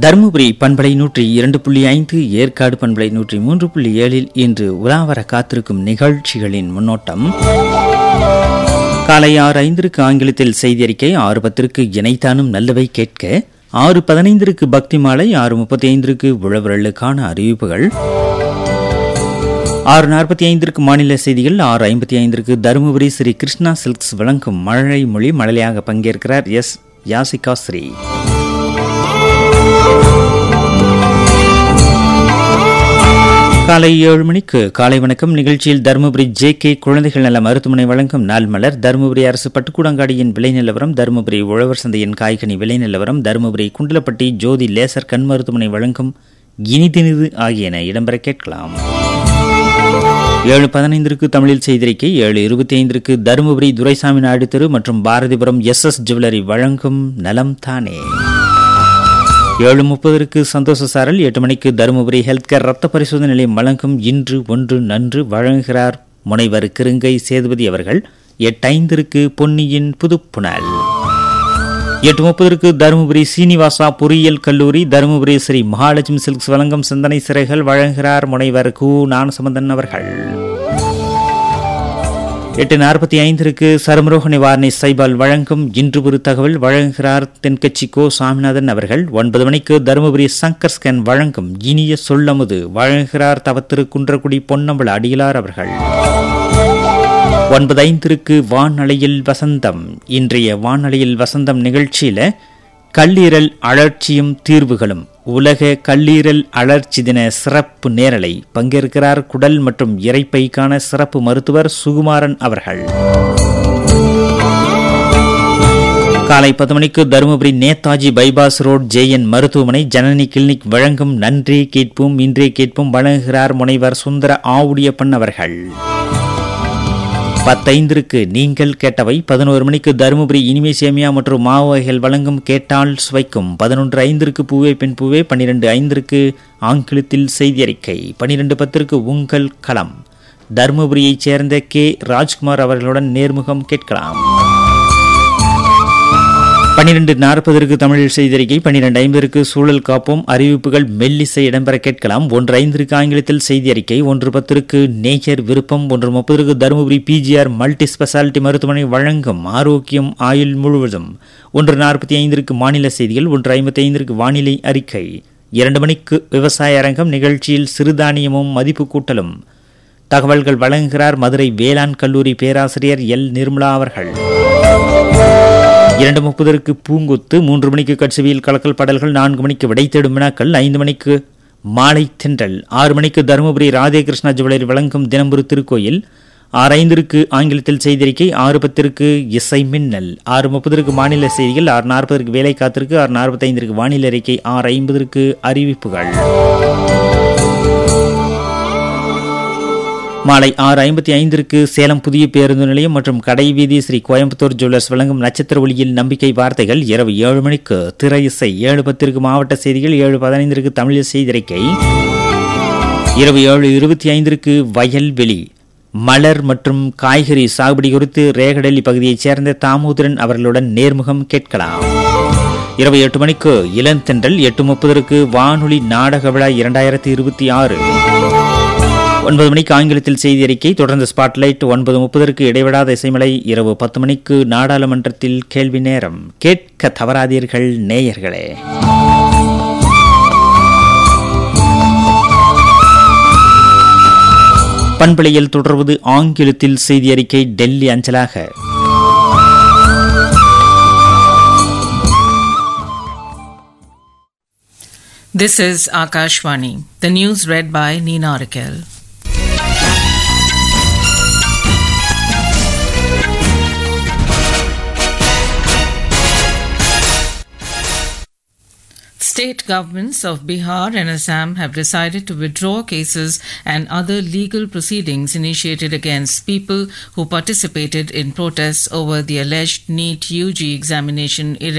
தருமபுரி பண்பலை 102.5, ஏற்காடு பண்பலை 103.7 இன்று உலாவர காத்திருக்கும் நிகழ்ச்சிகளின் முன்னோட்டம். காலை 6:05 ஆங்கிலத்தில் செய்தி அறிக்கை, 6:10 இணைத்தானும் நல்லவை கேட்க, 6:15 பக்தி மாலை, 6:35 உழவர்களுக்கான அறிவிப்புகள், 6:45 மாநில செய்திகள், 6:55 தருமபுரி ஸ்ரீ கிருஷ்ணா சில்க்ஸ் வழங்கும் மழலை மொழி. மழலையாக பங்கேற்கிறார் எஸ் யாசிகா ஸ்ரீ. காலை 7 மணிக்கு காலை வணக்கம் நிகழ்ச்சியில் தருமபுரி JK குழந்தைகள் நல மருத்துவமனை வழங்கும் நாள் மலர், தருமபுரி அரசு பட்டுக்கூடங்காடியின் விலை நிலவரம், தருமபுரி உழவர் சந்தையின் காய்கனி விலை நிலவரம், தருமபுரி குண்டலப்பட்டி ஜோதி லேசர் கண் மருத்துவமனை வழங்கும் இனிதினிது ஆகியன இடம்பெற கேட்கலாம். 7:15 தமிழில் செய்திருக்கை, 7:25 தருமபுரி துரைசாமி நாயுடு தெரு மற்றும் பாரதிபுரம் SS ஜுவல்லரி வழங்கும் நலம் தானே. 7:30 சந்தோஷ சாரல், 8 மணிக்கு தருமபுரி ஹெல்த் கேர் ரத்த பரிசோதனை நிலையம் வழங்கும் இன்று ஒன்று நன்று வழங்குகிறார் முனைவர் கிருங்கை சேதுபதி அவர்கள். 8:05 பொன்னியின் புதுப்புணல். 8:30 தருமபுரி சீனிவாசா பொறியியல் கல்லூரி, தருமபுரி ஸ்ரீ மகாலட்சுமி சில்க்ஸ் வழங்கும் சிந்தனை சிறைகள் வழங்குகிறார் முனைவர் கு ஞானசம்பந்தன் அவர்கள். 8:45 சருமரோக நிவாரணி சைபால் வழங்கும் இன்று ஒரு தகவல் வழங்குகிறார் தென்கட்சி கோ சாமிநாதன் அவர்கள். 9 மணிக்கு தருமபுரி சங்கர் ஸ்கேன் வழங்கும் இனிய சொல்லமுது வழங்குகிறார் தவத்திரு குன்றக்குடி பொன்னம்பல அடிகளார் அவர்கள். 9:05 வானலையில் வசந்தம். இன்றைய வானலையில் வசந்தம் நிகழ்ச்சியில கல்லீரல் அழற்சியும் தீர்வுகளும் உலக கல்லீரல் அழற்சி தின சிறப்பு நேரலை, பங்கேற்கிறார் குடல் மற்றும் இரைப்பைக்கான சிறப்பு மருத்துவர் சுகுமாரன் அவர்கள். காலை 10 மணிக்கு Dharmapuri Netaji bypass road JN மருத்துவமனை ஜனனி கிளினிக் வழங்கும் நன்றே கேட்போம் இன்றே கேட்போம் வழங்குகிறார் முனைவர் சுந்தர ஆவுடியப்பன் அவர்கள். 10:05 நீங்கள் கேட்டவை. 11 மணிக்கு தருமபுரி இனிமை சேமியா மற்றும் மாவு வகைகள் வழங்கும் கேட்டால் சுவைக்கும். 11:05 பூவே பெண் பூவே. 12:05 ஆங்கிலத்தில் செய்தி அறிக்கை. 12:10 உங்கள் களம், தருமபுரியைச் சேர்ந்த K ராஜ்குமார் அவர்களுடன் நேர்முகம் கேட்கலாம். 12:40 தமிழில் செய்திருக்கை. 12:50 சூழல் காப்போம், அறிவிப்புகள் மெல்லிசை இடம்பெற கேட்கலாம். 1:05 ஆங்கிலத்தில் செய்தி அறிக்கை. 1:10 நேச்சர் விருப்பம். 1:30 தருமபுரி PGR மல்டி ஸ்பெஷாலிட்டி மருத்துவமனை வழங்கும் ஆரோக்கியம் ஆயுள் முழுவதும். 1:45 மாநில செய்திகள். 1:55 வானிலை அறிக்கை. 2 மணிக்கு விவசாய அரங்கம் நிகழ்ச்சியில் சிறுதானியமும் மதிப்பு கூட்டலும் தகவல்கள் வழங்குகிறார் மதுரை வேளாண் கல்லூரி பேராசிரியர் L நிர்மலா அவர்கள். 2:30 பூங்குத்து. 3 மணிக்கு கட்சிவியல் கலக்கல் பாடல்கள். 4 மணிக்கு விடை தேடும் வினாக்கள். 5 மணிக்கு மாலை தென்றல். 6 மணிக்கு தருமபுரி ராதே கிருஷ்ணா ஜுவல்லரி வழங்கும் தினம்புரு திருக்கோயில். 6:05 ஆங்கிலத்தில் செய்திருக்கை. 6:10 இசை மின்னல். 6:30 மாநில செய்திகள். 6:40 வேலை காத்திருக்கு. 6:45 வானிலை அறிக்கை. 6:50 அறிவிப்புகள். மாலை 6:55 சேலம் புதிய பேருந்து நிலையம் மற்றும் கடைவீதி ஸ்ரீ கோயம்புத்தூர் ஜுவல்லர்ஸ் வழங்கும் நட்சத்திர ஒளியில் நம்பிக்கை வார்த்தைகள். இரவு 7 மணிக்கு திரை இசை. 7:10 மாவட்ட செய்திகள். 7:15 தமிழில் செய்திருக்கை. இரவு 7:25 வயல்வெளி மலர் மற்றும் காய்கறி சாகுபடி குறித்து ரேகடலி பகுதியைச் சேர்ந்த தாமோதரன் அவர்களுடன் நேர்முகம் கேட்கலாம். இரவு 8 மணிக்கு இளந்தென்றல். 8:30 வானொலி நாடக விழா 2026. 9 மணிக்கு ஆங்கிலத்தில் செய்தி அறிக்கை. தொடர்ந்து ஸ்பாட்லைட். 9:30 இடைவிடாத இசைமலை. இரவு 10 மணிக்கு நாடாளுமன்றத்தில் கேள்வி நேரம். கேட்க தவறாதீர்கள் நேயர்களே. பண்பலையில் தொடர்வது ஆங்கிலத்தில் செய்தி அறிக்கை டெல்லி அஞ்சலாக. This is Akashvani. The news read by Nina Rakel. State governments of Bihar and Assam have decided to withdraw cases and other legal proceedings initiated against people who participated in protests over the alleged NEET UG examination